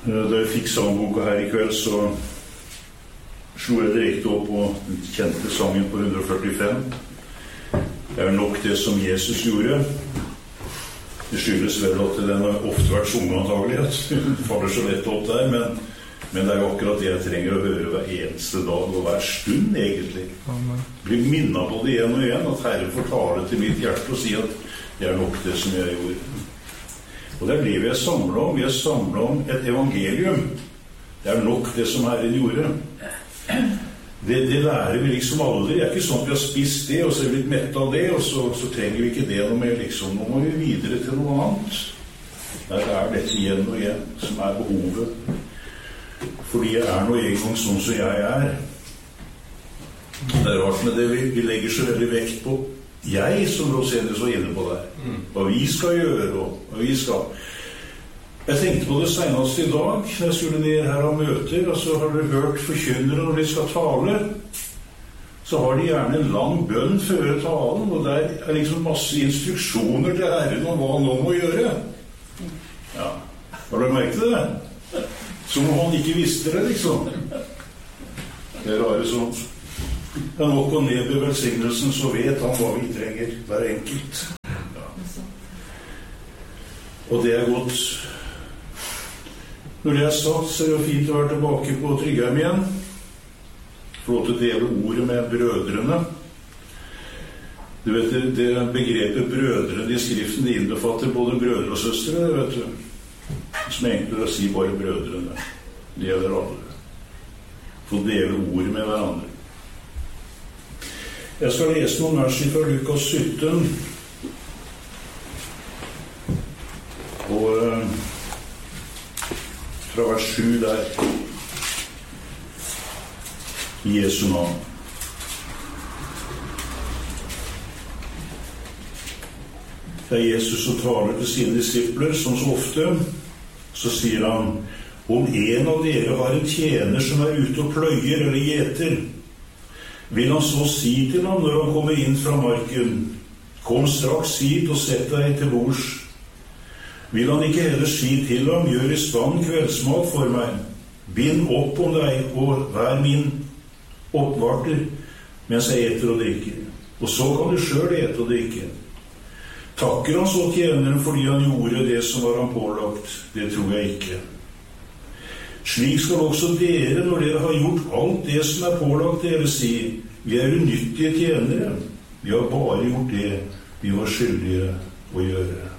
Da jeg fikk sangboka her I kveld, så slo jeg direkte opp på den kjente sangen på 145. Det nok det som Jesus gjorde. Det skyldes vel at den har ofte vært sunget antagelig, at den faller så lett opp der, men det jo akkurat det jeg trenger å høre hver eneste dag og hver stund, egentlig. Bli minnet på det igjen og igjen, at Herren får tale til mitt hjerte og si at det nok det som jeg gjorde. Og det det vi samlet om. Vi samlet om et evangelium. Det nok det som Herren gjorde. Det lærer vi liksom aldri. Det ikke sånn at vi har spist det, og så blitt mettet av det, og så trenger vi ikke det noe mer, liksom. Nå må vi videre til noe annet. Det dette igjen og igjen som behovet. Fordi jeg nå en gang sånn som jeg Det rart med det vi legger så veldig vekt på. Jeg, som Rosene så inne på der. Hva vi skal gjøre, og hva vi skal. Jeg tenkte på det senest I dag, når jeg skulle ned her og møter, og så har dere hørt forkynnere når de skal tale, så har de gjerne en lang bønn før talen, og der liksom masse instruksjoner til Herren om hva han nå må gjøre. Ja, har du merket det? Som om han ikke visste det, liksom. Det rare sånt. Det nok å ned ved velsignelsen, så vet han hva vi trenger, hver enkelt. Ja. Og det godt. Når det sagt, så det fint å være tilbake på Tryggheim igjen. Få til å dele ordet med brødrene. Du vet, det begrepet brødrene I skriften, det innbefatter både brødre og søstre, det vet du. Som egentlig å si bare brødrene. Det gjelder alle. Få dele ordet med hverandre. Jeg skal lese noen vers fra Lukas 17. Og fra vers 7 der. I Jesu navn. Det Jesus som taler til sine disipler, som så ofte, så sier han, om en av dere har en tjener som ute og pløyer eller gjeter, vil han så si til ham når han kommer inn fra marken, kom straks hit og sett deg til bords. Vil han ikke heller si til ham, gjør I stand kveldsmat for meg, bind opp om deg og vær min oppvarter, mens jeg eter og drikker. Og så kan du selv ete og drikke. Takker han så tjeneren fordi han gjorde det som var han pålagt? Det tror jeg ikke. Slik skal også dere, når dere har gjort alt det som pålagt dere, si, vi unyttige tjenere. Vi har bare gjort det vi var skyldige å gjøre.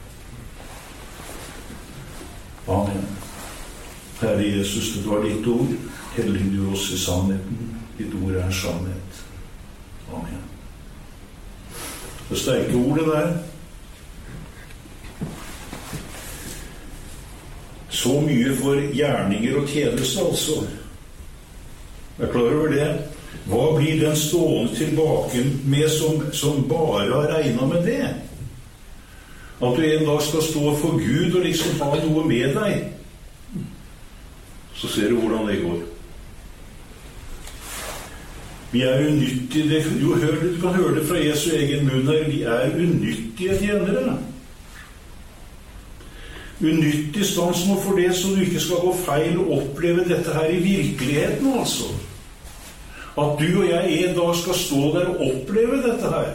Amen. Herre Jesus, det var ditt ord. Hellig du oss I sannheten. Ditt ord sannhet. Amen. Det sterke ordet der. Så mye for gjerninger og tjeneste, altså. Jeg klar over det. Hva blir den stående tilbake med som bare har regnet med det? At du en dag skal stå for Gud og liksom ha noe med deg. Så ser du hvordan det går. Vi unyttige. Du kan høre det fra Jesu egen munn her. Vi unyttige tjenere. Unyttig stand for det, så du ikke skal gå feil og oppleve dette her I virkeligheten, altså. At du og jeg en dag skal stå der og oppleve dette her.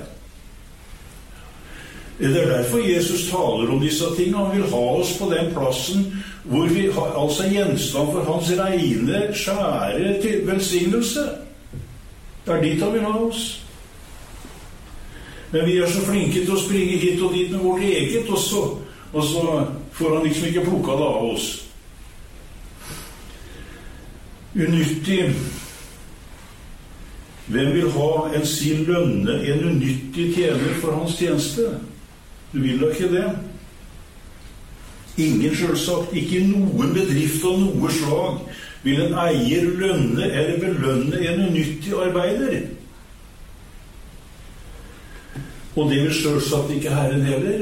Det derfor Jesus taler om disse tingene. Han vil ha oss på den plassen hvor vi har altså gjenstand for hans rene, skjære velsignelse. Det dit han vil ha oss. Men vi så flinke til å springe hit og dit med vårt eget, og så får han liksom ikke plukket det av oss. Unyttig. Hvem vil ha en sin lønne, en unyttig tjener for hans tjeneste? Du vil da ikke det? Ingen selvsagt, ikke noen bedrift av noe slag vil en eier lønne eller belønne en unyttig arbeider. Og det vil selvsagt ikke Herren heller.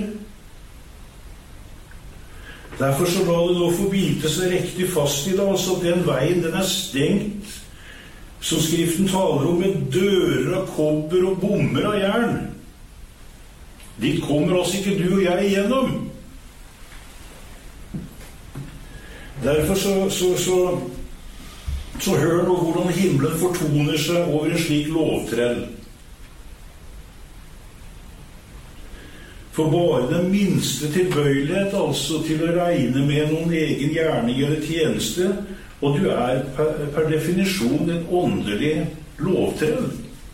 Derfor så la det nå få bite seg riktig fast I det, altså at den veien, den stengt, som skriften taler om, med dører av kobber og bommer av jern. Dit kommer altså ikke du og jeg igjennom. Derfor så hør nå hvordan himmelen fortoner seg over en slik lovtrell. For bare den minste tilbøyelighet, altså til å regne med noen egen gjerning eller tjeneste, og du per definisjon en åndelig lovtrell.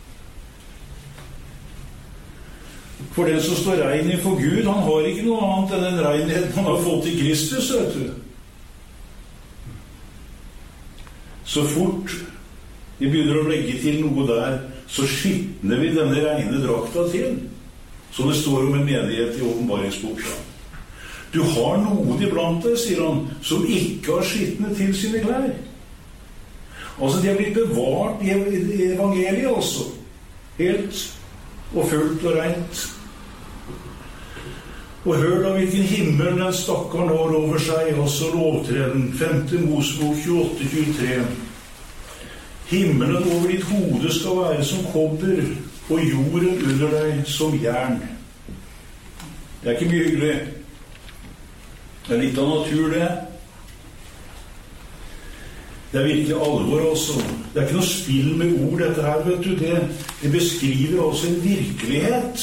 For den som står rein for Gud, han har ikke noe annet enn den renheten han har fått i Kristus, vet du. Så fort vi begynner å legge til noe der, så skitner vi denne reine drakta til. Så det står om en menighet i åpenbaringsboka. Du har noen iblant deg, sier han, som ikke har skitnet til sine klær. Altså, de har blitt bevart i evangeliet også. Helt og fullt og rent. Og hør da hvilken himmel den stakkaren har over seg, også lovtreden. 5. Mosebok 28-23. Himmelen over ditt hode skal være som kobber, og jorden under deg som jern. Det ikke mye hyggelig. Det litt av natur, det. Det virkelig alvor, altså. Det ikke noe spill med ord, dette her, vet du. Det beskriver også en virkelighet.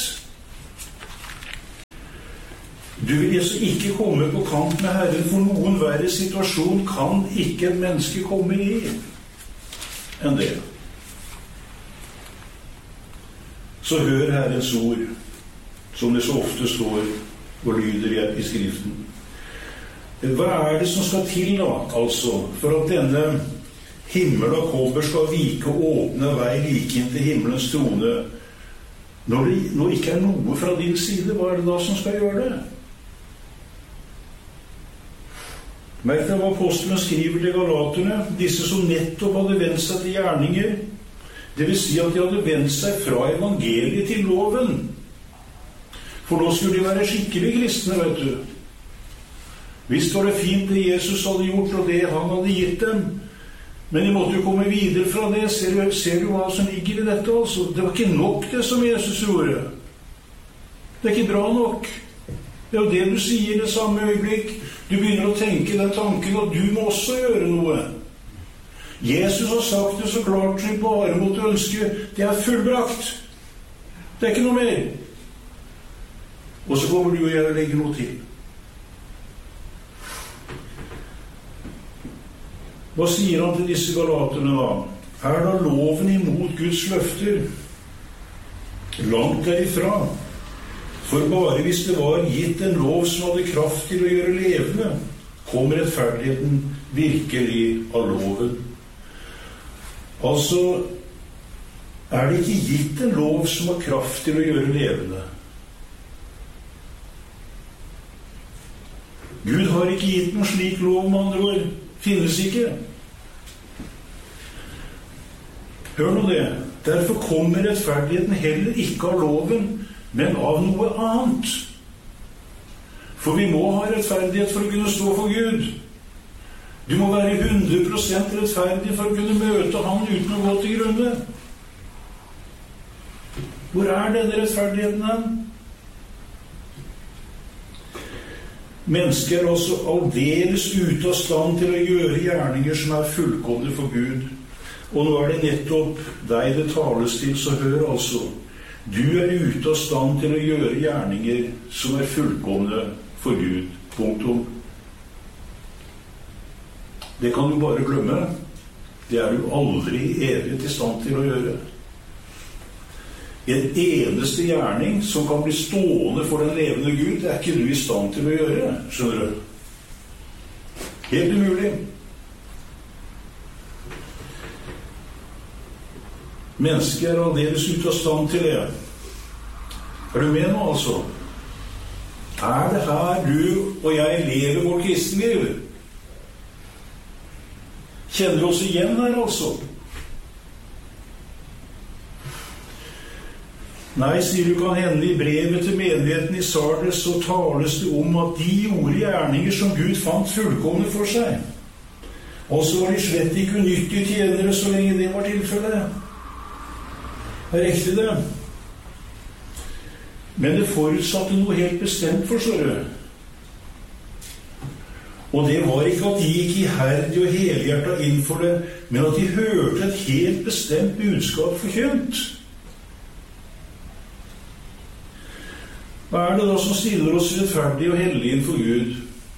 Du vil altså ikke komme på kant med Herren, for noen verre situasjon kan ikke et menneske komme i enn det. Så hør Herrens ord, som det så ofte står og lyder i Skriften. Hva det som skal til da, altså, for at denne himmel og kobber skal vike og åpne vei like inn til himmelens trone? Når det ikke noe fra din side, hva det da som skal gjøre det? Merk deg hva apostelen skriver til galaterne, disse som nettopp hadde vendt seg til gjerninger. Det vil si at de hadde vendt seg fra evangeliet til loven. For nå skulle de være skikkelig kristne, vet du. Visst var det fint det Jesus hadde gjort, og det han hadde gitt dem. Men de måtte jo komme videre fra det. Ser du hva som ligger i dette, altså? Det var ikke nok det som Jesus gjorde. Det ikke bra nok. Det jo det du sier i det samme øyeblikk. Du begynner å tenke den tanken, og du må også gjøre noe. Jesus har sagt det så klart som bare måtte ønske. Det fullbrakt. Det ikke noe mer. Og så kommer du og jeg og legger noe til. Hva sier han til disse galaterne da? Da loven imot Guds løfter? Langt derifra. For bare hvis det var gitt en lov som hadde kraft til å gjøre levende, kom rettferdigheten virkelig av loven. Altså, det ikke gitt en lov som har kraft til å gjøre levende? Gud har ikke gitt noen slik lov, med andre ord. Finnes ikke. Hør nå det. Derfor kommer rettferdigheten heller ikke av loven, men av noe annet. For vi må ha rettferdighet for å kunne stå for Gud. Du må være 100% rettferdig for å kunne møte Han uten å gå til grunne. Hvor denne rettferdigheten hen? Mennesker også aldeles ute av stand til å gjøre gjerninger som fullkomne for Gud. Og nå det nettopp deg det tales til, så hør altså. Du ute av stand til å gjøre gjerninger som fullkomne for Gud. Punktum. Det kan du bare glemme. Det du aldri evig i stand til å gjøre. En eneste gjerning som kan bli stående for den levende Gud, det ikke du i stand til å gjøre, skjønner du? Helt umulig. Mennesker aldeles ute av stand til det. Du med nå, altså? Det her du og jeg lever vårt kristenliv? Kjenner du oss igjen her, altså? Nei, sier du, kan hende i brevet til menigheten i Sardes, så tales det om at de gjorde gjerninger som Gud fant fullkomne for seg. Og så var de slett ikke unyttige tjenere så lenge det var tilfellet. Det riktig det. Men det forutsatte noe helt bestemt, forstår du. Og det var ikke at de gikk iherdig og helhjertet inn for det, men at de hørte et helt bestemt budskap forkynt. Hva det da som stiller oss rettferdig og hellig innenfor Gud?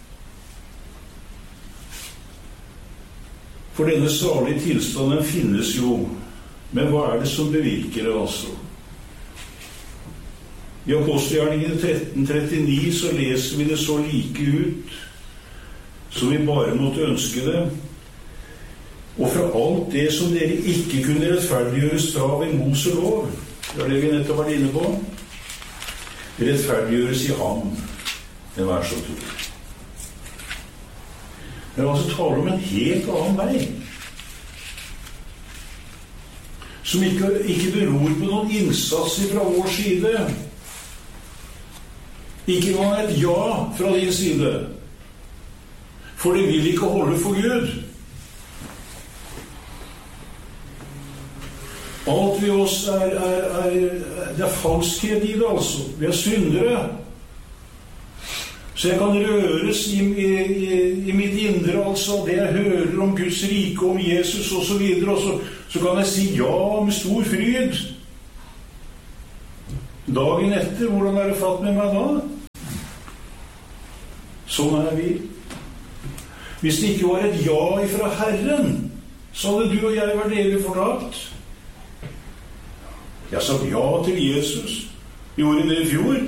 For denne salige tilstanden finnes jo, men hva det som bevirker det altså? I Apostelgjerningene 13:39 så leser vi det så like ut, så vi bare måtte ønske det. Og fra alt det som dere ikke kunne rettferdiggjøres fra ved Mose lov, det det vi nettopp vært inne på, rettferdiggjøres i ham, den vær så tro. Det altså taler om en helt annen vei, som ikke beror på noen innsats fra vår side. Ikke engang et ja fra din side. For det vil ikke holde for Gud. Alt ved oss det falskhet i det, altså. Vi syndere. Så jeg kan røres i mitt indre, altså, det jeg hører om Guds rike, om Jesus og så videre, og så kan jeg si ja med stor fryd. Dagen etter, hvordan det fatt med meg da? Sånn vi. Hvis det ikke var et ja ifra Herren, så hadde du og jeg vært evig fortapt. Jeg sa ja til Jesus. Gjorde det i fjor.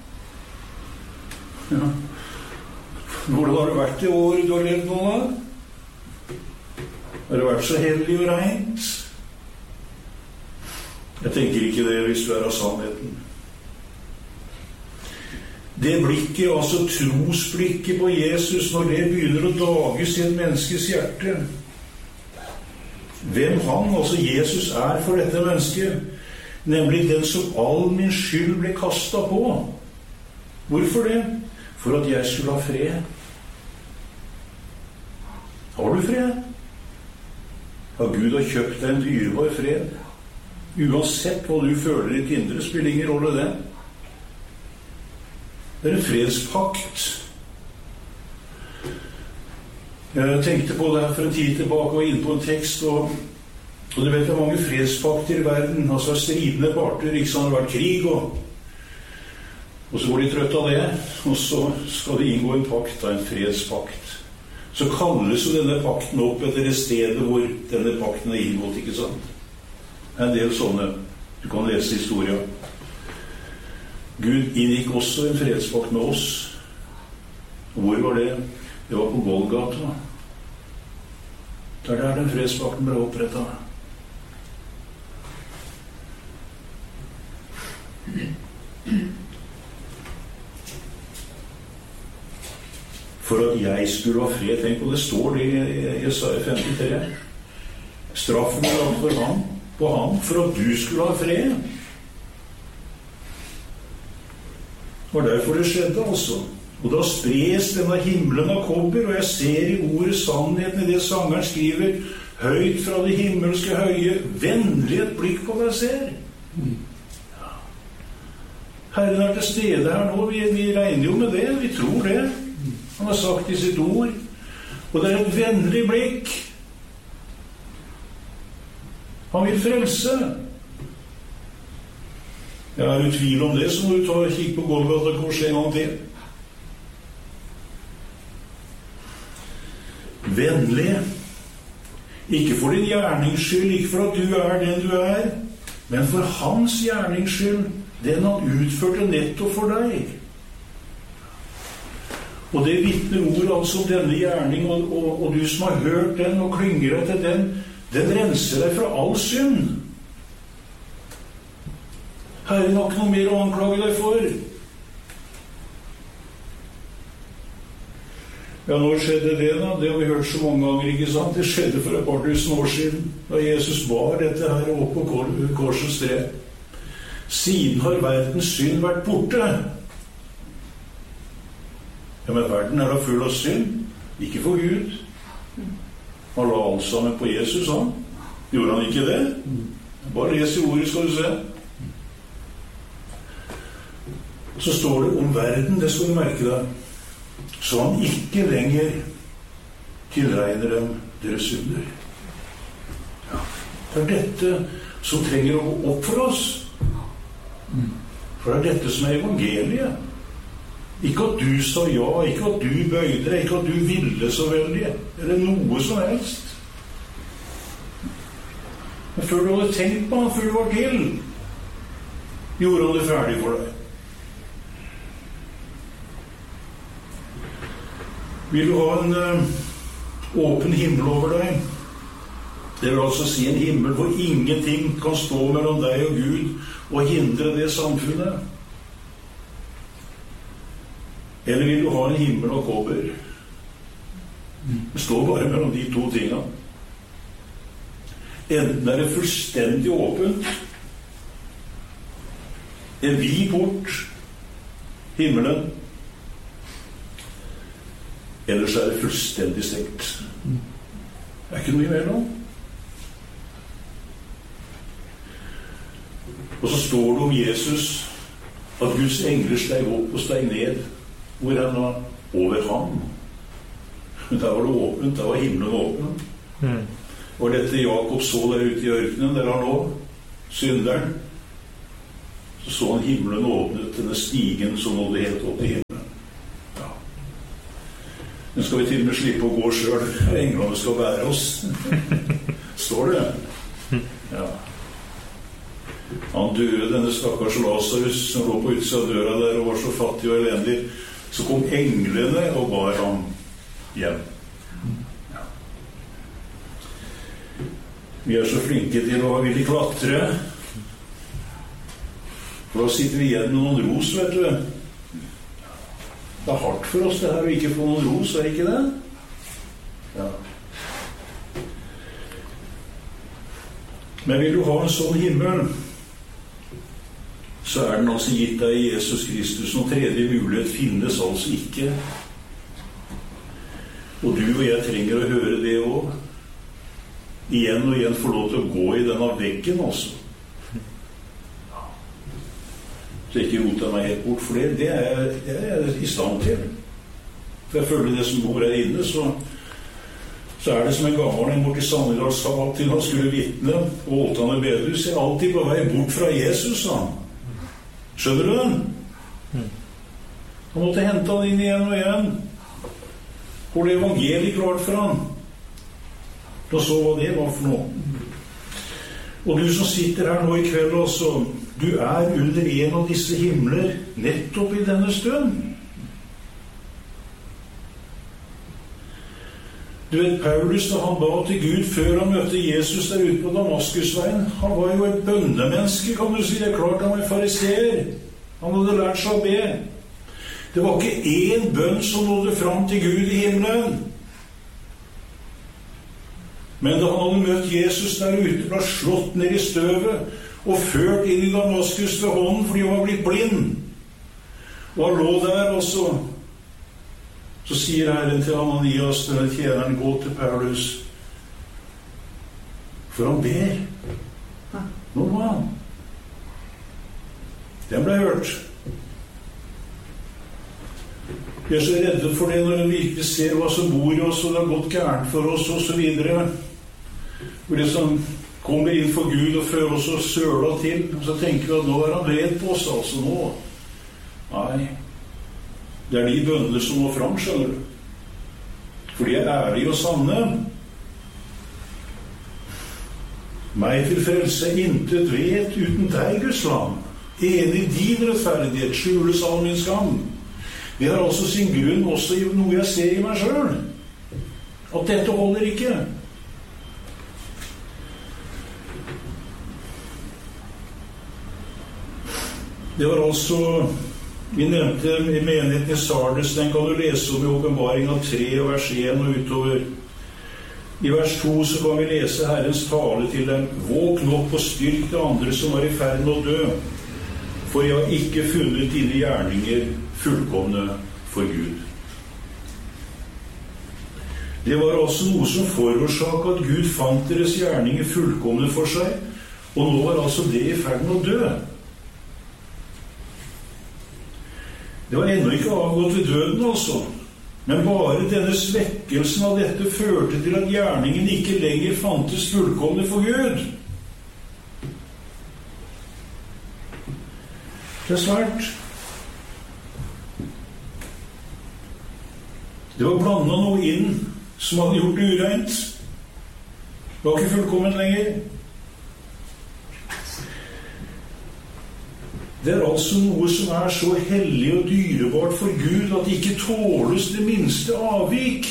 Ja. Hvordan har det vært det året du har levd nå da? Har det vært så hellig og rent? Jeg tenker ikke det hvis du av sannheten. Det blikket, altså trosblikket på Jesus, når det begynner å dages i et menneskes hjerte. Hvem han, altså Jesus, for dette mennesket, nemlig den som all min skyld ble kastet på. Hvorfor det? For at jeg skulle ha fred. Har du fred? Ja, Gud har kjøpt deg en dyrebar fred. Uansett hva du føler i ditt indre, spiller ingen rolle det. Det en fredspakt. Jeg tenkte på det her for en tid tilbake og inne på en tekst, og du vet det mange fredspakter i verden, altså stridende parter, ikke sant, det har vært krig, og så går de trøtt av det, og så skal de inngå en pakt, en fredspakt. Så kalles jo denne pakten opp etter det stedet hvor denne pakten inngått, ikke sant? En del sånne, du kan lese historien. Gud inngikk også en fredspakt med oss. Og hvor var det? Det var på Golgata. Det der den fredspakten ble opprettet. For at jeg skulle ha fred. Tenk på det står det i Jesaja 53. Straffen ble lagt for ham, på ham, for at du skulle ha fred. Det var derfor det skjedde, altså. Og da spres denne himmelen av kobber, og jeg ser i ordet sannheten i det sangeren skriver, høyt fra det himmelske høye, vennlig et blikk på deg ser. Ja. Herren til stede her nå, vi regner jo med det, vi tror det. Han har sagt i sitt ord, og det et vennlig blikk. Han vil frelse. Ja, du tvil om det, så må du ta og kikke på Golgata korset en gang til. Vennlig. Ikke for din gjernings skyld, ikke for at du den du men for hans gjernings skyld, den han utførte nettopp for deg. Og det vitner ord altså om denne gjerning, og du som har hørt den og klynger deg til den renser deg fra all synd. Herren har ikke noe mer å anklage deg for. Ja, når skjedde det da? Det har vi hørt så mange ganger, ikke sant? Det skjedde for et par tusen år siden, da Jesus bar dette her opp på korsets tre. Siden har verdens synd vært borte. Ja, men verden da full av synd, ikke for Gud. Han la alt sammen på Jesus, han. Gjorde han ikke det? Bare les i ordet, skal du se. Så står det om verden, det skal du merke deg. Så han ikke lenger tilregner dem deres synder. Ja, det dette som trenger å gå opp for oss. For det dette som evangeliet. Ikke at du sa ja, ikke at du bøyde deg, ikke at du ville så veldig, eller noe som helst. Men før du hadde tenkt på han, før du var til, gjorde han det ferdig for deg. Vil du ha en åpen himmel over deg? Det vil altså si en himmel hvor ingenting kan stå mellom deg og Gud og hindre det samfunnet. Eller vil du ha en himmel og kobber? Det står bare mellom de to tingene. Enten er det fullstendig åpent, en vid port, himmelen, eller så er det fullstendig stengt. Det er ikke mye mer nå. Og så står det om Jesus at Guds engler steg opp og steg ned. Hvor han var over ham. Men der var det åpent, der var himmelen åpen. Og dette Jakob så der ute i ørkenen, der han lå, synderen, så han himmelen åpnet, denne stigen som nådde helt opp til himmelen. Ja. Men skal vi til og med slippe å gå selv, englene skal bære oss. Står det? Ja. Han døde, denne stakkars Lazarus, som lå på utsida av døra der og var så fattig og elendig. Så kom englene og bar ham hjem. Ja. Vi er så flinke til å ville klatre. For da sitter vi igjen med noen ros, vet du. Det er hardt for oss det her å ikke få noen ros, er ikke det? Ja. Men vil du ha en sånn himmel, så er den altså gitt deg i Jesus Kristus. Noen tredje mulighet finnes altså ikke. Og du og jeg trenger å høre det også. Igjen og igjen få lov til å gå i denne veggen altså. Så jeg ikke roter meg helt bort, for det er jeg i stand til. For jeg føler det som bor her inne, så er det som en gammel bort i Sandedal sa til han skulle vitne og Åltane bedehus. Jeg er alltid på vei bort fra Jesus, sa han. Skjønner du den? Han måtte hente han inn igjen og igjen. Hvor det evangeliet klart for han. Da så hva det var for noe. Og du som sitter her nå i kveld også, du er under en av disse himler nettopp i denne stund. Du vet, Paulus, da han ba til Gud før han møtte Jesus der ute på Damaskusveien, han var jo et bønnemenneske, kan du si. Det er klart han var fariseer. Han hadde lært seg å be. Det var ikke én bønn som nådde fram til Gud i himmelen. Men da han hadde møtt Jesus der ute, ble slått ned i støvet og ført inn i Damaskus ved hånden fordi han var blitt blind. Og han lå der også. Så sier Herren til Ananias, denne tjeneren, gå til Paulus. For han ber. Nå var han. Den ble hørt. Vi er så redde for det når vi virkelig ser hva som bor i oss, og det har gått gærent for oss, og så videre. Hvor det som kommer inn for Gud og fører oss og søler til, og så tenker vi at nå er han vred på oss, altså nå. Nei. Det er de bønner som må fram, skjønner du. For de er ærlige og sanne. Meg til frelse intet vet uten deg, Guds lam. Enig din rettferdighet skjules all min skam. Det har altså sin grunn også i noe jeg ser i meg selv. At dette holder ikke. Det var altså, vi nevnte i menigheten i Sardes, den kan du lese om i Åpenbaring av 3, vers 1 og utover. I vers 2 så kan vi lese Herrens tale til dem. Våkn opp og styrk det andre som var i ferd med å dø, for jeg har ikke funnet dine gjerninger fullkomne for Gud. Det var altså noe som forårsaket at Gud fant deres gjerninger fullkomne for seg, og nå var altså det i ferd med å dø. Det var ennå ikke avgått ved døden, altså. Men bare denne svekkelsen av dette førte til at gjerningen ikke lenger fantes fullkomne for Gud. Det svært. Det var blandet noe inn som hadde gjort det ureint. Det var ikke fullkomment lenger. Det altså noe som så hellig og dyrebart for Gud at det ikke tåles det minste avvik.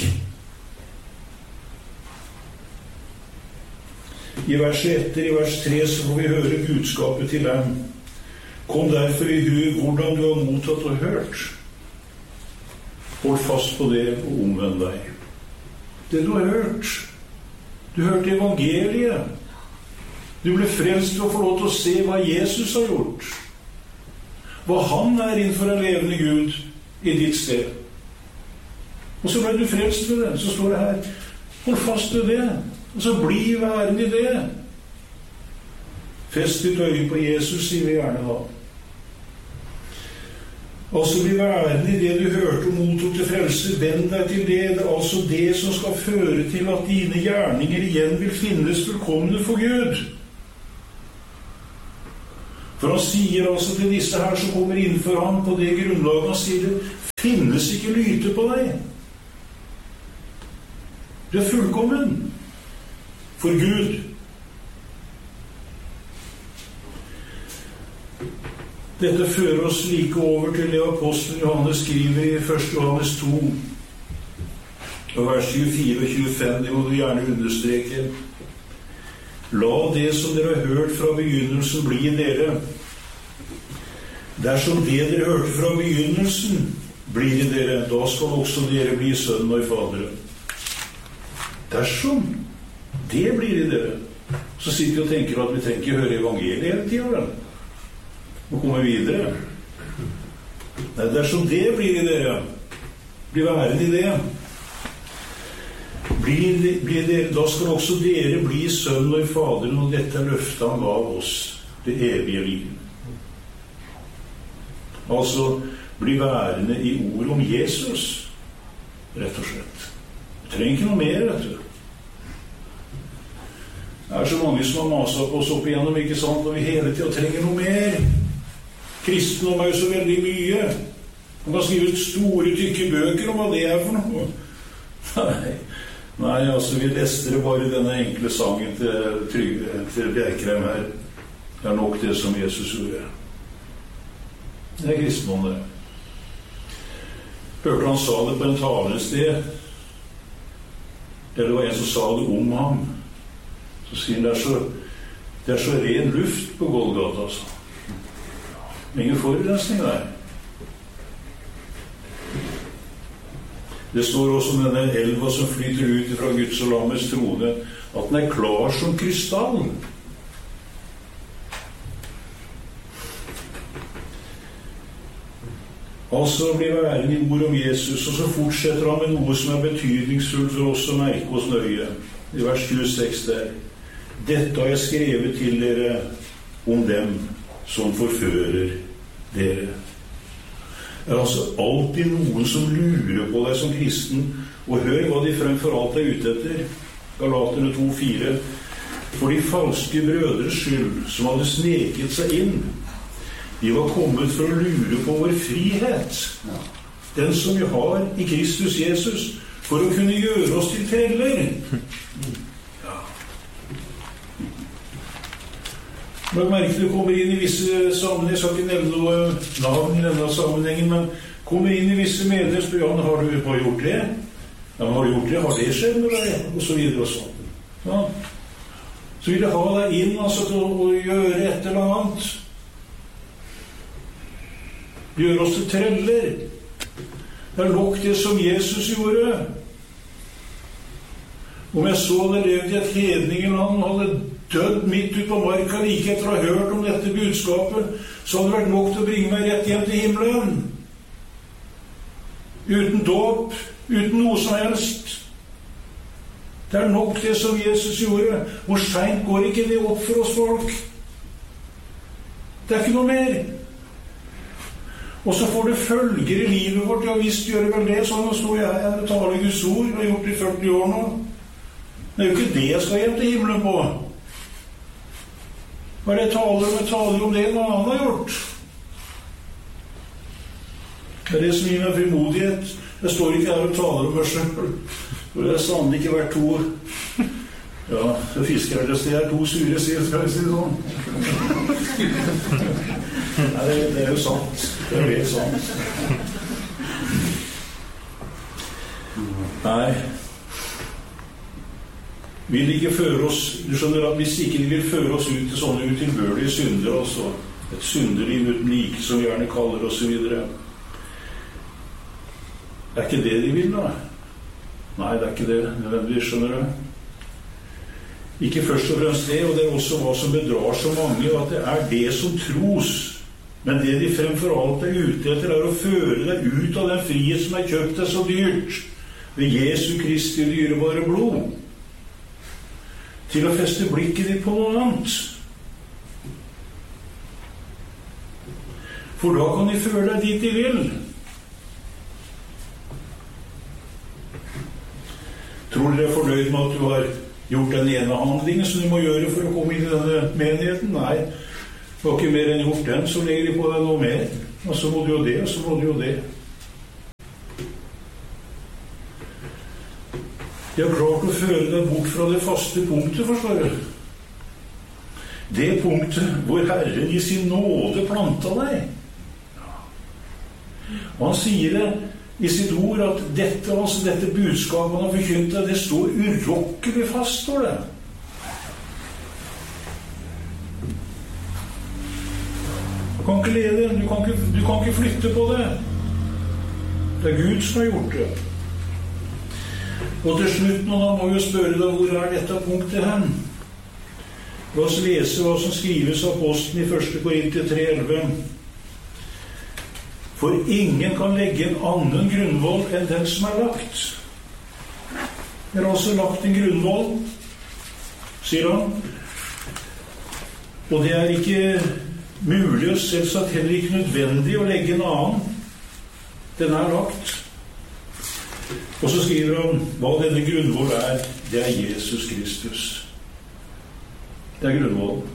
I verset etter, i vers 3, så får vi høre budskapet til dem. Kom derfor i hug hvordan du har mottatt og hørt. Hold fast på det og omvend deg. Det du har hørt. Du hørte evangeliet. Du ble frelst for å få lov til å se hva Jesus har gjort. Hva han innenfor en levende Gud i ditt sted. Og så ble du frelst ved det. Så står det her, hold fast ved det. Og så bli værende i det. Fest ditt øye på Jesus, sier vi gjerne da. Altså bli værende i det du hørte og mottok til frelse. Vend deg til det. Det altså det som skal føre til at dine gjerninger igjen vil finnes fullkomne for Gud. For han sier altså til disse her som kommer innenfor ham på det grunnlaget, han sier det finnes ikke lyte på deg. Du fullkommen for Gud. Dette fører oss like over til det apostelen Johannes skriver i 1. Johannes 2, og vers 24 og 25, det må du gjerne understreke. La det som dere har hørt fra begynnelsen bli i dere. Dersom det dere hørte fra begynnelsen blir i dere, da skal også dere bli sønnen og i Faderen. Dersom det blir i dere, så sitter vi og tenker at vi trenger ikke høre evangeliet hele tiden. Og komme videre. Nei, dersom det blir i dere, blir værende i det, blir dere, da skal også dere bli sønn og i Faderen, og dette løftet han gav oss, det evige liv. Altså, bli værende i ord om Jesus, rett og slett. Du trenger ikke noe mer, vet du. Det så mange som har maset på oss opp igjennom, ikke sant, og vi hele tiden trenger noe mer. Kristendom jo så veldig mye. Man kan skrive store, tykke bøker om hva det for noe. Nei, altså vi leste det bare denne enkle sangen til Bjerkreim her. Det nok det som Jesus gjorde. Det kristendom det. Hørte han sa det på en tale et sted. Eller det var en som sa det om ham. Så sier han, det så ren luft på Golgata, altså. Ingen forurensning der. Det står også om denne elva som flyter ut fra Guds og lammets trone, at den klar som krystall. Altså blir værende i ord om Jesus, og så fortsetter han med noe som betydningsfullt for oss å merke oss nøye. I vers 26 der. Dette har jeg skrevet til dere om dem som forfører dere. Det altså alltid noen som lurer på deg som kristen, og hør hva de fremfor alt ute etter. Galaterne 2,4. For de falske brødres skyld, som hadde sneket seg inn, de var kommet for å lure på vår frihet, den som vi har i Kristus Jesus, for å kunne gjøre oss til treller. Man merker det kommer inn i visse sammenhenger, jeg skal ikke nevne noe navn i denne sammenhengen, men kommer inn i visse medlemmer, spør han, har du bare gjort det? Ja, men har du gjort det? Har det skjedd med deg? Og så videre og sånn. Ja. Så vil det ha deg inn, altså, til å gjøre et eller annet. Gjøre oss til treller. Det nok det som Jesus gjorde. Om jeg så det levde i et hedningeland og hadde dødd midt ut på marka like etter å ha hørt om dette budskapet, så hadde det vært nok til å bringe meg rett hjem til himmelen. Uten dåp, uten noe som helst. Det nok det som Jesus gjorde. Hvor sent går ikke det opp for oss folk? Det ikke noe mer. Og så får det følger i livet vårt. Ja, visst gjør det vel det. Sånn, nå står jeg her og taler Guds ord. Jeg har gjort det i 40 år nå. Det er jo ikke det jeg skal hjem til himmelen på. Hva er det jeg taler om? Jeg taler om det noe annet har gjort. Det er det som gir meg frimodighet. Jeg står ikke her og taler om meg selv. For det er sannelig ikke vært to. Ja, så fisker jeg det er to sure sider, skal jeg si det sånn. Nei, det er jo sant. Det er helt sant. Nei. Vil ikke føre oss, du skjønner at hvis ikke de vil føre oss ut til sånne utilbørlige synder, altså et synderliv uten like, som vi gjerne kaller og så videre. Det er ikke det de vil da. Nei, det er ikke det. Nødvendigvis, skjønner du. Ikke først og fremst det, og det er også hva som bedrar så mange, og at det er det som tros. Men det de fremfor alt er ute etter, er å føre deg ut av den frihet som er kjøpt deg så dyrt, ved Jesu Kristi dyrebare blod, til å feste blikket ditt på noe annet. For da kan de føre deg dit de vil. Tror dere er fornøyd med at du har gjort den ene handlingen som du må gjøre for å komme inn i denne menigheten? Nei, det var ikke mer enn gjort den, så legger de på deg noe mer. Og så må du jo det, og så må du jo det. De har klart å føre deg bort fra det faste punktet, forstår du. Det punktet hvor Herren i sin nåde planta deg. Og han sier det i sitt ord at dette budskapet han har forkynt deg, det står urokkelig fast, står det. Du kan ikke lede, du kan ikke flytte på det. Det er Gud som har gjort det. Og til slutt, nå må vi jo spørre deg, hvor er dette punktet hen? La oss lese hva som skrives av apostelen i 1. Korinter 3:11. For ingen kan legge en annen grunnvoll enn den som er lagt. Det er altså lagt en grunnvoll, sier han. Og det er ikke mulig, og selvsagt heller ikke nødvendig å legge en annen. Den er lagt. Og så skriver han hva denne grunnvoll er. Det er Jesus Kristus. Det er grunnvollen.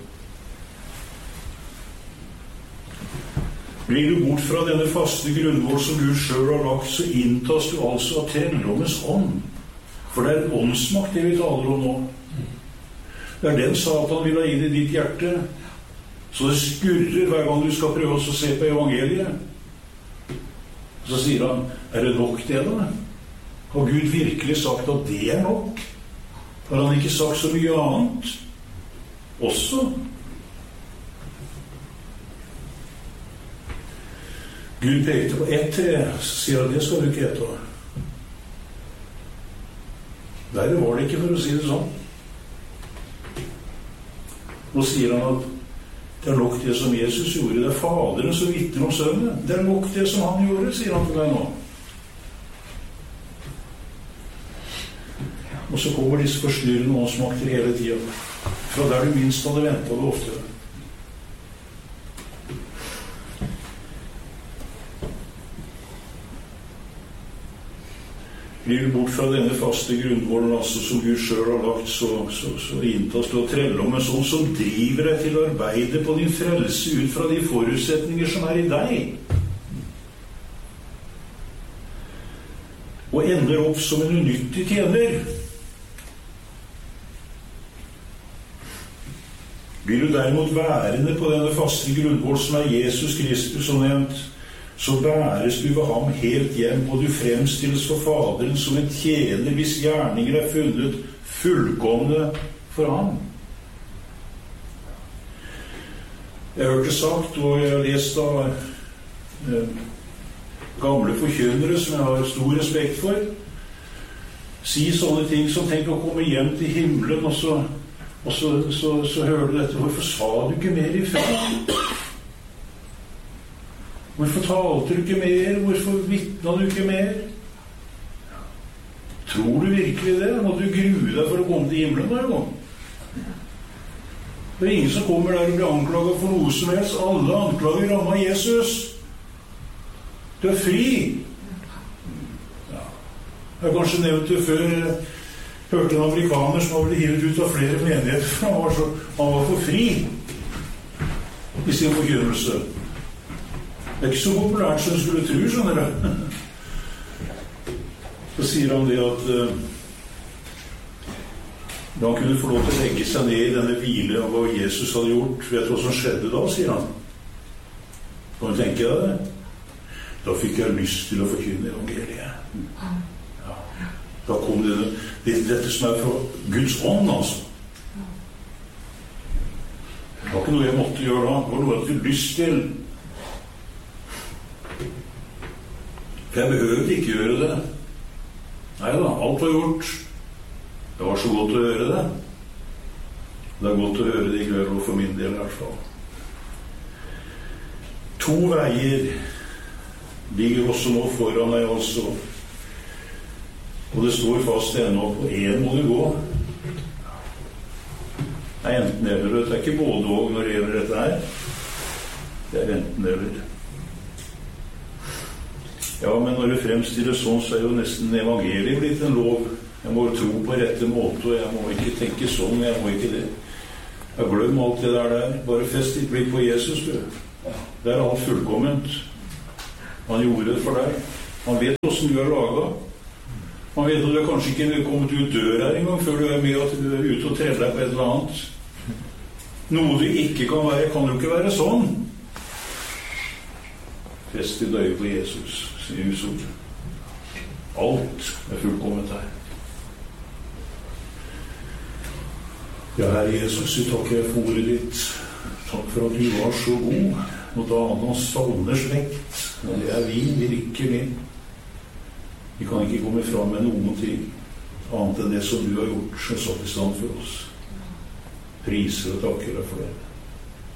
Blir du bort fra denne faste grunnvoll som Gud selv har lagt, så inntas du altså av trelldommens ånd. For det er en åndsmakt det vi taler om nå. Det er den Satan vil ha inn i ditt hjerte. Så det skurrer hver gang du skal prøve å se på evangeliet. Så sier han, er det nok det da? Har Gud virkelig sagt at det er nok? Har han ikke sagt så mye annet? Også? Gud pekte på ett tre, så sier han, det skal du ikke ete av. Nei, det var det ikke, for å si det sånn. Nå sier han at det er nok det som Jesus gjorde. Det er Faderen som vitner om Sønnen. Det er nok det som han gjorde, sier han til deg nå. Og så kommer disse forstyrrende åndsmakter hele tiden. Fra der du minst hadde ventet det ofte. Blir du bort fra denne faste grunnvollen, altså som Gud selv har lagt, så inntas du av trelldommen, sånn som driver deg til å arbeide på din frelse ut fra de forutsetninger som er i deg. Og ender opp som en unyttig tjener. Blir du derimot værende på denne faste grunnvoll som er Jesus Kristus, som nevnt, så bæres du ved ham helt hjem, og du fremstilles for Faderen som en tjener hvis gjerninger er funnet fullkomne for ham. Jeg har hørt det sagt, og jeg har lest av gamle forkynnere som jeg har stor respekt for, si sånne ting som tenk å komme hjem til himmelen, og så hører du dette. Hvorfor sa du ikke mer ifra? Hvorfor talte du ikke mer? Hvorfor vitnet du ikke mer? Tror du virkelig det? Må du grue deg for å komme til himmelen der nå? Det er ingen som kommer der og blir anklaget for noe som helst. Alle anklager rammet Jesus. Du fri. Ja. Jeg har kanskje nevnt det før. Jeg hørte en amerikaner som var hivet ut av flere menigheter, for han var for fri i sin forkynnelse. Det er ikke så populært som du skulle tro, skjønner du. Så sier han det at da han kunne få lov til å legge seg ned i denne hvile av hva Jesus hadde gjort, vet du hva som skjedde da, sier han. Kan du tenke deg det? Da fikk jeg lyst til å forkynne evangeliet. Ja. Da kom dette som er fra Guds ånd, altså. Det var ikke noe jeg måtte gjøre da, det var noe jeg hadde lyst til. For jeg behøvde ikke gjøre det. Neida, alt var gjort. Det var så godt å høre det. Det er godt å høre det i kveld, og for min del i hvert fall. 2 veier ligger også nå foran deg også. Og det står fast ennå på 1 må du gå. Det er enten eller. Det er ikke både og når det gjelder dette her. Det er enten eller. Ja, men når det fremstiller sånn, så er jo nesten evangeliet blitt en lov. Jeg må tro på rette måte, og jeg må ikke tenke sånn, jeg må ikke det. Jeg glemmer alt det der. Bare fest ditt blikk på Jesus, du. Det er alt fullkomment. Han gjorde det for deg. Han vet hvordan du er laget. Han vet at du er kanskje ikke kommet ut dør her en gang før du er med at du er ute og treller deg på et eller annet. Noe du ikke kan være, kan jo ikke være sånn. Fest ditt øye på Jesus, sier Guds ord. Alt er fullkomment her. Ja, Herre Jesus, vi takker deg for ordet ditt. Takk for at du var så god. Og da hans salmers vekt. Og det er vi virkelig. Vi kan ikke komme fram med noen ting annet enn det som du har gjort, og satt i stand for oss. Priser og takker deg for det.